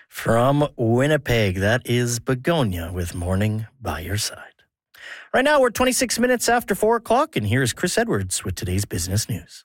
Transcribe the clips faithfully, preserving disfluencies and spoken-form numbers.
From Winnipeg, that is Begonia with Morning by Your Side. Right now, we're twenty-six minutes after four o'clock, and here's Chris Edwards with today's business news.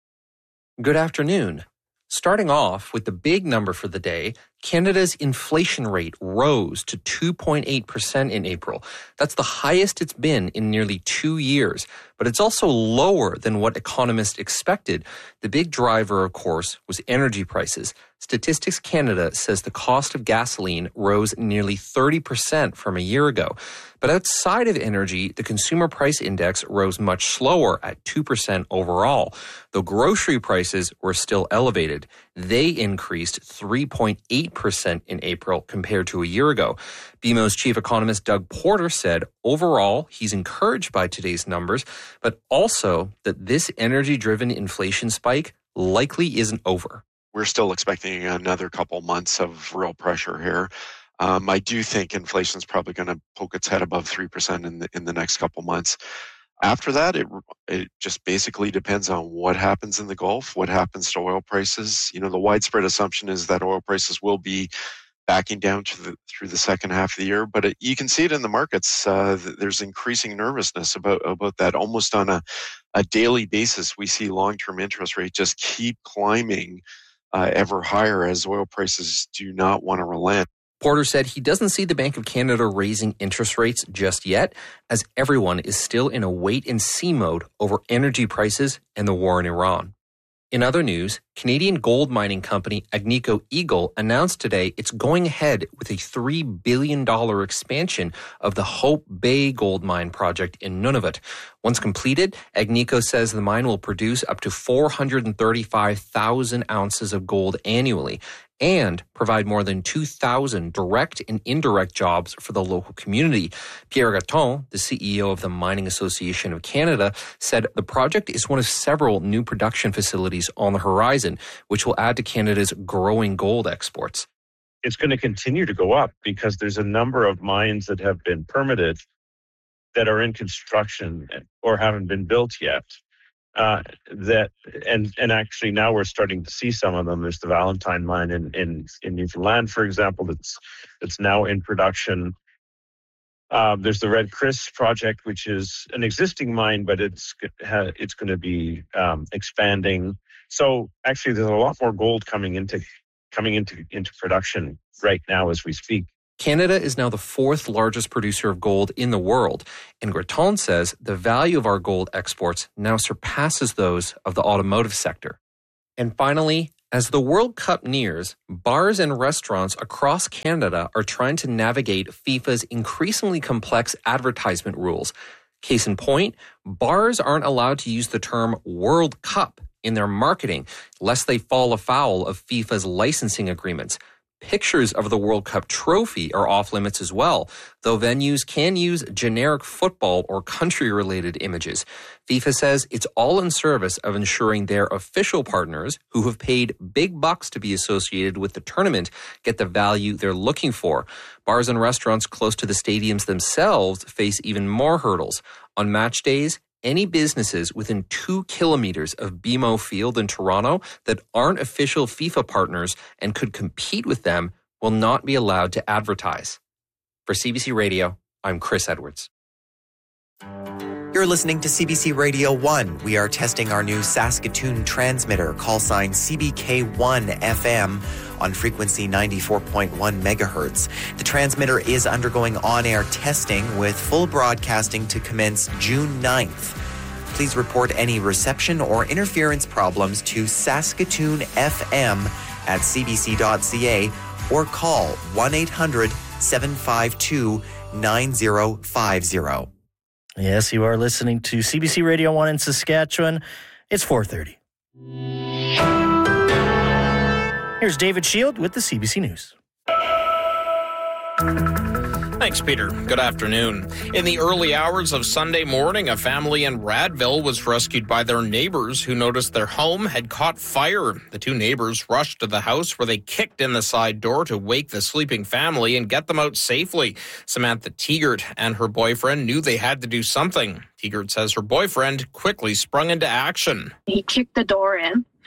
Good afternoon. Starting off with the big number for the day, Canada's inflation rate rose to two point eight percent in April. That's the highest it's been in nearly two years, but it's also lower than what economists expected. The big driver, of course, was energy prices. Statistics Canada says the cost of gasoline rose nearly thirty percent from a year ago. But outside of energy, the consumer price index rose much slower at two percent overall, though grocery prices were still elevated. They increased three point eight percent in April compared to a year ago. B M O's chief economist Doug Porter said overall he's encouraged by today's numbers, but also that this energy-driven inflation spike likely isn't over. We're still expecting another couple months of real pressure here. Um, I do think inflation is probably going to poke its head above three percent in the in the next couple months. After that, it it just basically depends on what happens in the Gulf, what happens to oil prices. You know, the widespread assumption is that oil prices will be backing down to the, through the second half of the year, but it, you can see it in the markets. Uh, there's increasing nervousness about about that. Almost on a, a daily basis, we see long-term interest rates just keep climbing uh, ever higher as oil prices do not want to relent. Porter said he doesn't see the Bank of Canada raising interest rates just yet, as everyone is still in a wait-and-see mode over energy prices and the war in Iran. In other news, Canadian gold mining company Agnico Eagle announced today it's going ahead with a three billion dollars expansion of the Hope Bay gold mine project in Nunavut. Once completed, Agnico says the mine will produce up to four hundred thirty-five thousand ounces of gold annually and provide more than two thousand direct and indirect jobs for the local community. Pierre Gatton, the C E O of the Mining Association of Canada, said the project is one of several new production facilities on the horizon, which will add to Canada's growing gold exports. It's going to continue to go up because there's a number of mines that have been permitted that are in construction or haven't been built yet. Uh, that and and actually now we're starting to see some of them. There's the Valentine mine in, in, in Newfoundland, for example, that's that's now in production. Uh, there's the Red Chris project, which is an existing mine, but it's it's going to be um, expanding. So actually, there's a lot more gold coming into coming into into production right now as we speak. Canada is now the fourth largest producer of gold in the world, and Graton says the value of our gold exports now surpasses those of the automotive sector. And finally, as the World Cup nears, bars and restaurants across Canada are trying to navigate FIFA's increasingly complex advertisement rules. Case in point, bars aren't allowed to use the term World Cup in their marketing, lest they fall afoul of FIFA's licensing agreements. Pictures of the World Cup trophy are off limits as well, though venues can use generic football or country-related images. FIFA says it's all in service of ensuring their official partners, who have paid big bucks to be associated with the tournament, get the value they're looking for. Bars and restaurants close to the stadiums themselves face even more hurdles. On match days, any businesses within two kilometers of B M O Field in Toronto that aren't official FIFA partners and could compete with them will not be allowed to advertise. For C B C Radio, I'm Chris Edwards. You're listening to C B C Radio one. We are testing our new Saskatoon transmitter, call sign C B K one F M, on frequency ninety-four point one megahertz. The transmitter is undergoing on-air testing with full broadcasting to commence June ninth. Please report any reception or interference problems to Saskatoon F M at c b c dot c a or call one eight hundred seven five two nine zero five zero. Yes, you are listening to C B C Radio one in Saskatchewan. It's four thirty. Here's David Shield with the C B C News. Thanks, Peter. Good afternoon. In the early hours of Sunday morning, a family in Radville was rescued by their neighbors who noticed their home had caught fire. The two neighbors rushed to the house where they kicked in the side door to wake the sleeping family and get them out safely. Samantha Teegert and her boyfriend knew they had to do something. Teegert says her boyfriend quickly sprung into action. He kicked the door in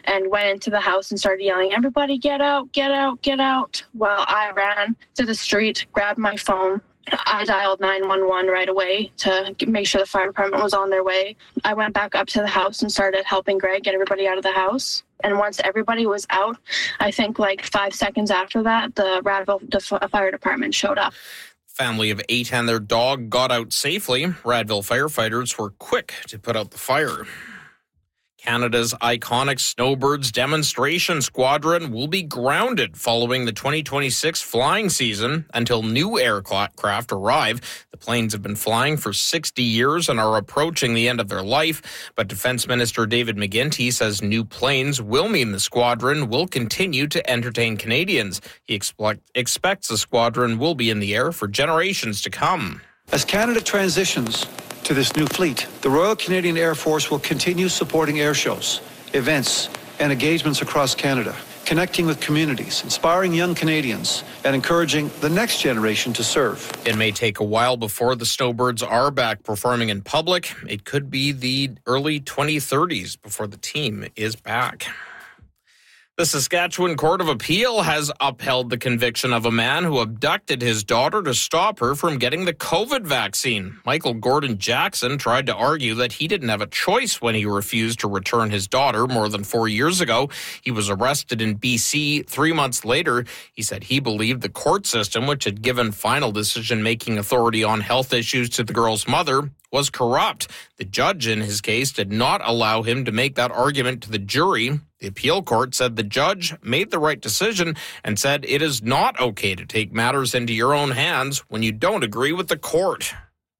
and went into the house and started yelling, "Everybody get out, get out, get out." Well, I ran to the street, grabbed my phone. I dialed nine one one right away to make sure the fire department was on their way. I went back up to the house and started helping Greg get everybody out of the house. And once everybody was out, I think like five seconds after that, the Radville Fire Department showed up. Family of eight and their dog got out safely. Radville firefighters were quick to put out the fire. Canada's iconic Snowbirds demonstration squadron will be grounded following the twenty twenty-six flying season until new aircraft arrive. The planes have been flying for sixty years and are approaching the end of their life. But Defense Minister David McGuinty says new planes will mean the squadron will continue to entertain Canadians. He expect, expects the squadron will be in the air for generations to come. As Canada transitions to this new fleet, the Royal Canadian Air Force will continue supporting air shows, events, and engagements across Canada, connecting with communities, inspiring young Canadians, and encouraging the next generation to serve. It may take a while before the Snowbirds are back performing in public. It could be the early twenty thirties before the team is back. The Saskatchewan Court of Appeal has upheld the conviction of a man who abducted his daughter to stop her from getting the COVID vaccine. Michael Gordon Jackson tried to argue that he didn't have a choice when he refused to return his daughter more than four years ago. He was arrested in B C three months later. He said he believed the court system, which had given final decision-making authority on health issues to the girl's mother, was corrupt. The judge in his case did not allow him to make that argument to the jury. The appeal court said the judge made the right decision and said it is not okay to take matters into your own hands when you don't agree with the court.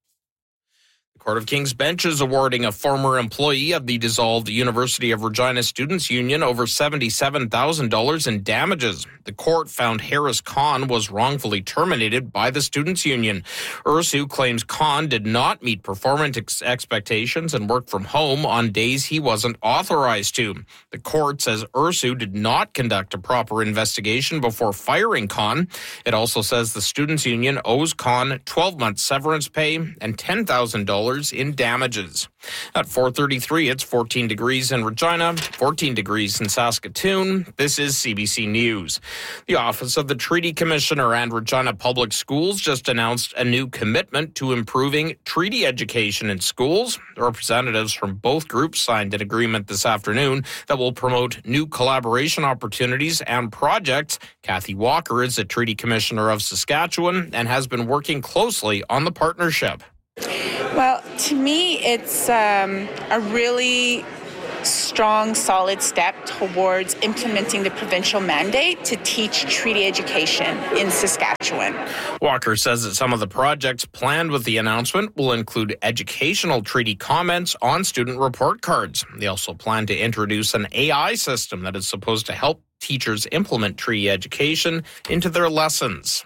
The Court of King's Bench is awarding a former employee of the dissolved University of Regina Students' Union over seventy-seven thousand dollars in damages. The court found Harris Kahn was wrongfully terminated by the Students' Union. Ursu claims Kahn did not meet performance ex- expectations and worked from home on days he wasn't authorized to. The court says Ursu did not conduct a proper investigation before firing Kahn. It also says the Students' Union owes Kahn twelve months severance pay and ten thousand dollars in damages. At four thirty-three, it's fourteen degrees in Regina, fourteen degrees in Saskatoon. This is C B C News. The Office of the Treaty Commissioner and Regina Public Schools just announced a new commitment to improving treaty education in schools. The representatives from both groups signed an agreement this afternoon that will promote new collaboration opportunities and projects. Kathy Walker is the Treaty Commissioner of Saskatchewan and has been working closely on the partnership. Well, to me, it's um, a really strong, solid step towards implementing the provincial mandate to teach treaty education in Saskatchewan. Walker says that some of the projects planned with the announcement will include educational treaty comments on student report cards. They also plan to introduce an A I system that is supposed to help teachers implement treaty education into their lessons.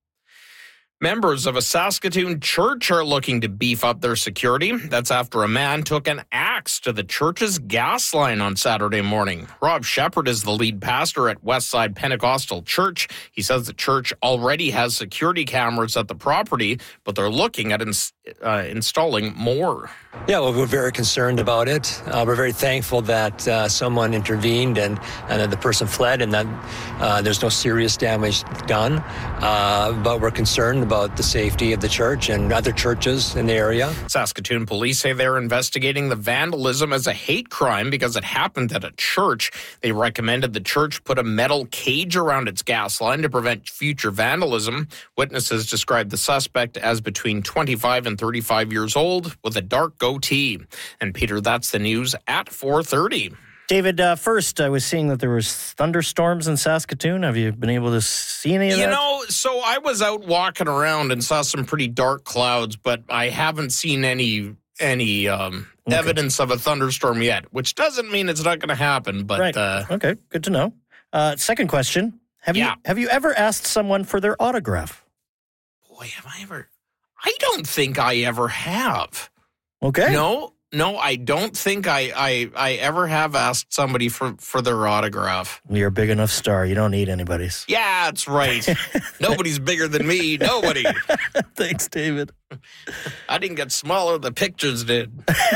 Members of a Saskatoon church are looking to beef up their security. That's after a man took an axe to the church's gas line on Saturday morning. Rob Shepard is the lead pastor at Westside Pentecostal Church. He says the church already has security cameras at the property, but they're looking at ins- uh, installing more. Yeah, well, we're very concerned about it. Uh, we're very thankful that uh, someone intervened and, and that the person fled and that uh, there's no serious damage done. Uh, but we're concerned about the safety of the church and other churches in the area. Saskatoon police say they're investigating the vandalism as a hate crime because it happened at a church. They recommended the church put a metal cage around its gas line to prevent future vandalism. Witnesses described the suspect as between twenty-five and thirty-five years old with a dark goatee. And Peter, that's the news at four thirty. David, uh, first, I was seeing that there was thunderstorms in Saskatoon. Have you been able to see any of you that? You know, so I was out walking around and saw some pretty dark clouds, but I haven't seen any any um, okay. evidence of a thunderstorm yet, which doesn't mean it's not going to happen. But right. uh, okay, good to know. Uh, second question: Have yeah. you have you ever asked someone for their autograph? Boy, have I ever? I don't think I ever have. Okay. No, no, I don't think I, I, I ever have asked somebody for, for their autograph. You're a big enough star. You don't need anybody's. Yeah, that's right. Nobody's bigger than me. Nobody. Thanks, David. I didn't get smaller. The pictures did.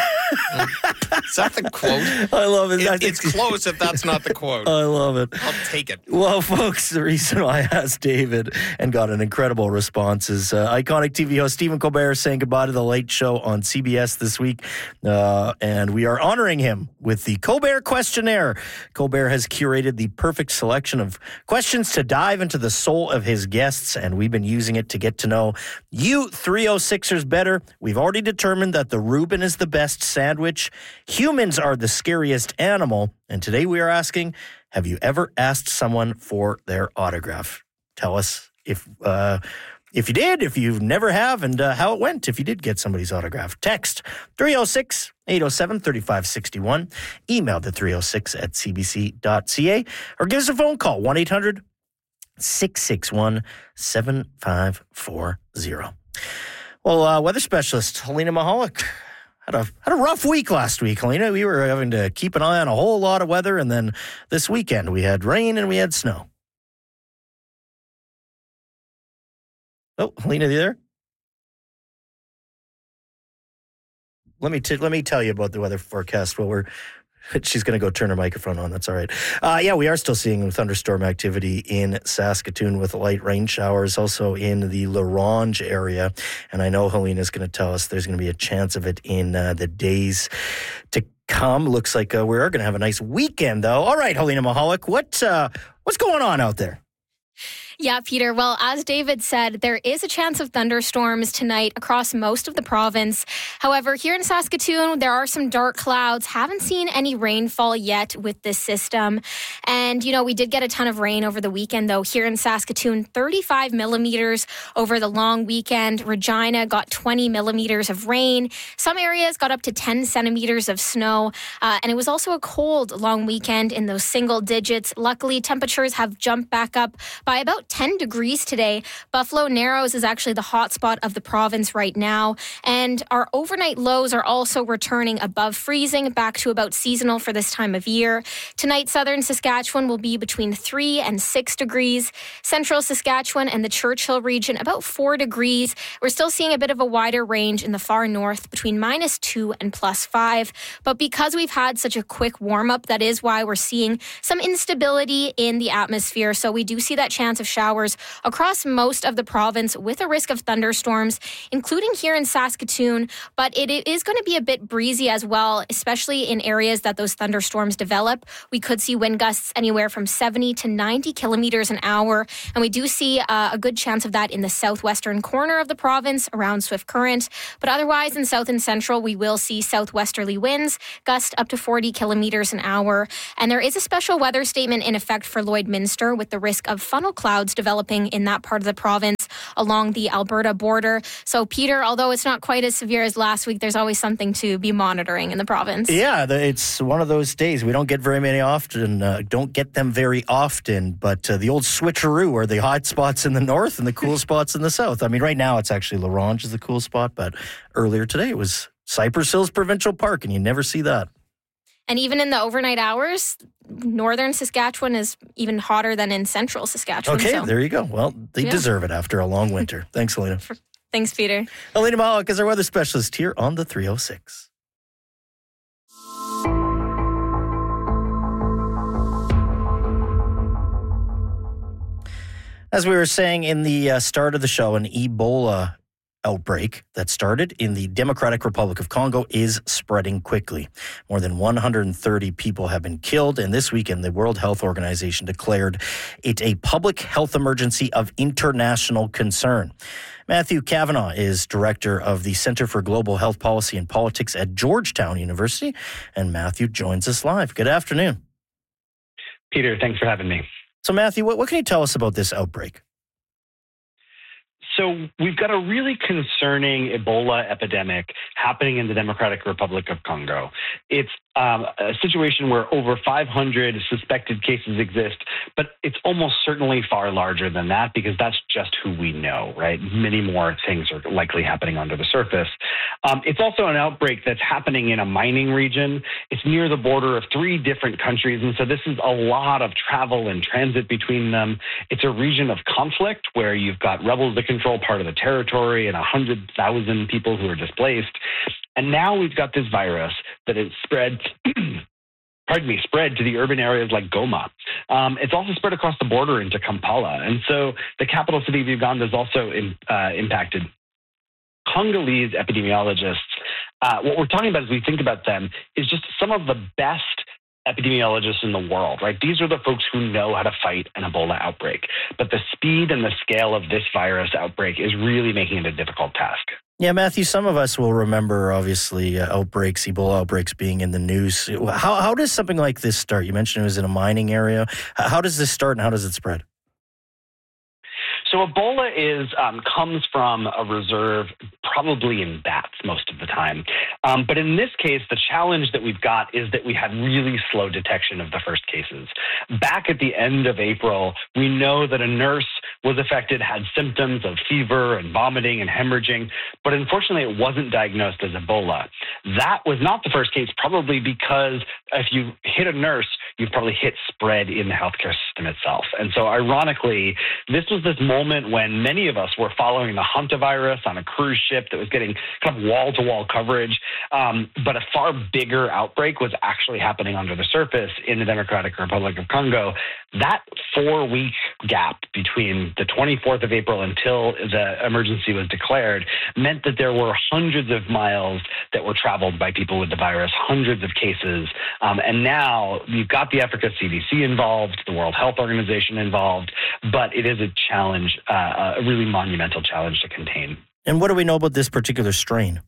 Is that the quote? I love it. it it's close if that's not the quote. I love it. I'll take it. Well, folks, the reason why I asked David and got an incredible response is uh, iconic T V host Stephen Colbert saying goodbye to The Late Show on C B S this week. Uh, and we are honoring him with the Colbert Questionnaire. Colbert has curated the perfect selection of questions to dive into the soul of his guests, and we've been using it to get to know you three oh sixers better. We've already determined that the Reuben is the best sandwich. Humans are the scariest animal. And today we are asking, have you ever asked someone for their autograph? Tell us if uh, if you did, if you never have, and uh, how it went if you did get somebody's autograph. Text three oh six, eight oh seven, three five six one. Email the three oh six at c b c dot c a. Or give us a phone call, one eight hundred, six six one, seven five four zero. Well, uh, weather specialist Helena Mahalik had a had a rough week last week, Helena. We were having to keep an eye on a whole lot of weather, and then this weekend we had rain and we had snow. Oh, Helena, are you there? Let me t- let me tell you about the weather forecast while we're. She's going to go turn her microphone on. That's all right. Uh, yeah, we are still seeing thunderstorm activity in Saskatoon with light rain showers, also in the La Ronge area. And I know Helena's going to tell us there's going to be a chance of it in uh, the days to come. Looks like uh, we are going to have a nice weekend, though. All right, Helena Mahalik, what uh, what's going on out there? Yeah, Peter. Well, as David said, there is a chance of thunderstorms tonight across most of the province. However, here in Saskatoon, there are some dark clouds. Haven't seen any rainfall yet with this system. And, you know, we did get a ton of rain over the weekend, though, here in Saskatoon, thirty-five millimeters over the long weekend. Regina got twenty millimeters of rain. Some areas got up to ten centimeters of snow. Uh, and it was also a cold long weekend in those single digits. Luckily, temperatures have jumped back up by about ten degrees today. Buffalo Narrows is actually the hot spot of the province right now. And our overnight lows are also returning above freezing, back to about seasonal for this time of year. Tonight, southern Saskatchewan will be between three and six degrees. Central Saskatchewan and the Churchill region, about four degrees. We're still seeing a bit of a wider range in the far north, between minus two and plus five. But because we've had such a quick warm up, that is why we're seeing some instability in the atmosphere. So we do see that chance of showers across most of the province with a risk of thunderstorms, including here in Saskatoon. But it is going to be a bit breezy as well, especially in areas that those thunderstorms develop. We could see wind gusts anywhere from seventy to ninety kilometers an hour. And we do see uh, a good chance of that in the southwestern corner of the province around Swift Current. But otherwise, in south and central, we will see southwesterly winds, gust up to forty kilometers an hour. And there is a special weather statement in effect for Lloydminster with the risk of funnel clouds developing in that part of the province along the Alberta border. So, Peter, although it's not quite as severe as last week, there's always something to be monitoring in the province. Yeah, it's one of those days. We don't get very many often, uh, don't get them very often, but uh, the old switcheroo are the hot spots in the north and the cool spots in the south. I mean, right now it's actually La Ronge is the cool spot, but earlier today it was Cypress Hills Provincial Park, and you never see that. And even in the overnight hours, northern Saskatchewan is even hotter than in central Saskatchewan. Okay, so. There you go. Well, they yeah. deserve it after a long winter. Thanks, Helena. Thanks, Peter. Helena Mahalik is our weather specialist here on the three oh six. As we were saying in the uh, start of the show, an Ebola outbreak that started in the Democratic Republic of Congo is spreading quickly. More than one hundred thirty people have been killed, and this weekend the World Health Organization declared it a public health emergency of international concern. Matthew Kavanagh is director of the Center for Global Health Policy and Politics at Georgetown University, and Matthew joins us live. Good afternoon. Peter, thanks for having me. So Matthew, what, what can you tell us about this outbreak? So we've got a really concerning Ebola epidemic happening in the Democratic Republic of Congo. It's um, a situation where over five hundred suspected cases exist, but it's almost certainly far larger than that because that's just who we know, right? Many more things are likely happening under the surface. Um, it's also an outbreak that's happening in a mining region. It's near the border of three different countries, and so this is a lot of travel and transit between them. It's a region of conflict where you've got rebels that control part of the territory and one hundred thousand people who are displaced. And now we've got this virus that it's spread pardon me, spread to the urban areas like Goma. Um, it's also spread across the border into Kampala. And so the capital city of Uganda is also in, uh, impacted. Congolese epidemiologists, uh, what we're talking about as we think about them is just some of the best epidemiologists in the world, right? These are the folks who know how to fight an Ebola outbreak. But the speed and the scale of this virus outbreak is really making it a difficult task. Yeah, Matthew, some of us will remember, obviously, uh, outbreaks, Ebola outbreaks being in the news. How, how does something like this start? You mentioned it was in a mining area. How does this start and how does it spread? So Ebola is um, comes from a reserve, probably in bats most of the time. Um, but in this case, the challenge that we've got is that we had really slow detection of the first cases. Back at the end of April, we know that a nurse was affected, had symptoms of fever and vomiting and hemorrhaging, but unfortunately it wasn't diagnosed as Ebola. That was not the first case, probably because if you hit a nurse, you've probably hit spread in the healthcare system itself. And so ironically, this was this moment when many of us were following the hantavirus on a cruise ship that was getting kind of wall-to-wall coverage, um, but a far bigger outbreak was actually happening under the surface in the Democratic Republic of Congo. That four-week gap between the twenty-fourth of April until the emergency was declared meant that there were hundreds of miles that were traveled by people with the virus, hundreds of cases, um, and now you've got the Africa C D C involved, the World Health Organization involved, but it is a challenge, uh, a really monumental challenge to contain. And what do we know about this particular strain?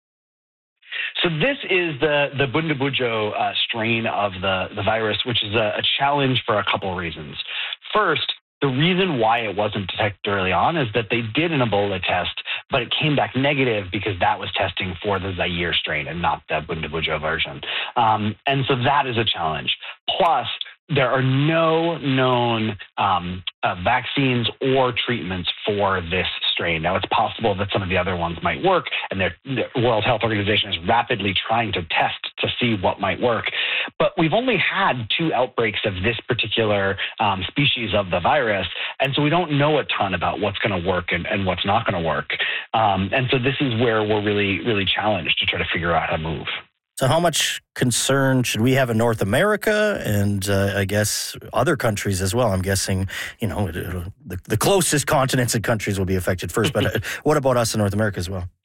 So this is the, the Bundibugyo uh, strain of the, the virus, which is a, a challenge for a couple reasons. First, the reason why it wasn't detected early on is that they did an Ebola test, but it came back negative because that was testing for the Zaire strain and not the Bundibugyo version. Um, and so that is a challenge. Plus, there are no known um, uh, vaccines or treatments for this strain. Now, it's possible that some of the other ones might work, and the World Health Organization is rapidly trying to test to see what might work. But we've only had two outbreaks of this particular um, species of the virus, and so we don't know a ton about what's going to work and, and what's not going to work. Um, and so this is where we're really, really challenged to try to figure out how to move. So how much concern should we have in North America and uh, I guess other countries as well? I'm guessing, you know, the, the closest continents and countries will be affected first, but what about us in North America as well?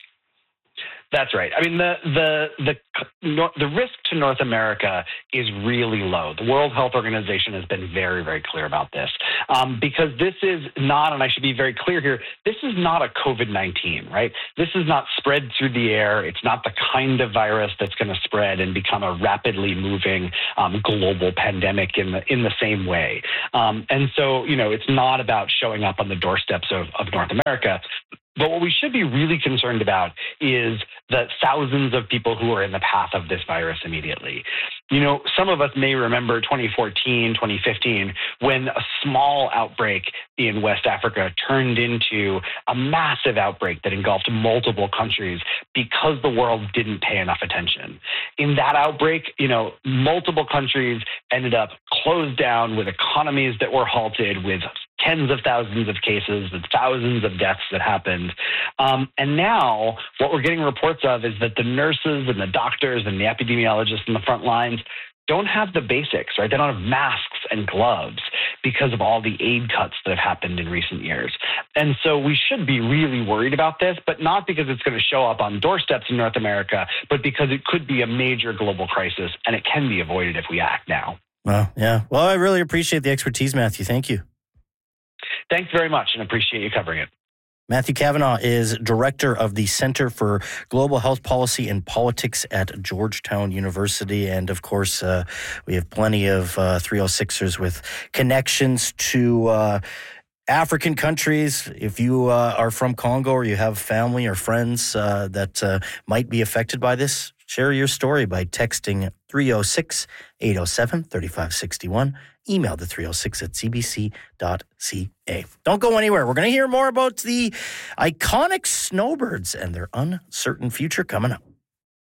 That's right. I mean, the the the the risk to North America is really low. The World Health Organization has been very, very clear about this um, because this is not, and I should be very clear here, this is not a COVID nineteen, right? This is not spread through the air. It's not the kind of virus that's going to spread and become a rapidly moving um, global pandemic in the in the same way. Um, and so, you know, it's not about showing up on the doorsteps of, of North America. But what we should be really concerned about is the thousands of people who are in the path of this virus immediately. You know, some of us may remember twenty fourteen, twenty fifteen, when a small outbreak in West Africa turned into a massive outbreak that engulfed multiple countries because the world didn't pay enough attention. In that outbreak, you know, multiple countries ended up closed down with economies that were halted, with tens of thousands of cases, with thousands of deaths that happened. Um, and now what we're getting reports of is that the nurses and the doctors and the epidemiologists in the front lines don't have the basics, right? They don't have masks and gloves because of all the aid cuts that have happened in recent years. And so we should be really worried about this, but not because it's going to show up on doorsteps in North America, but because it could be a major global crisis, and it can be avoided if we act now. Well, yeah. Well, I really appreciate the expertise, Matthew. Thank you. Thanks very much, and appreciate you covering it. Matthew Cavanaugh is director of the Center for Global Health Policy and Politics at Georgetown University. And of course, uh, we have plenty of uh, three oh sixers with connections to uh, African countries. If you uh, are from Congo or you have family or friends uh, that uh, might be affected by this, share your story by texting three oh six, eight oh seven, three five six one. Email the three oh six at c b c dot c a. Don't go anywhere. We're going to hear more about the iconic snowbirds and their uncertain future coming up.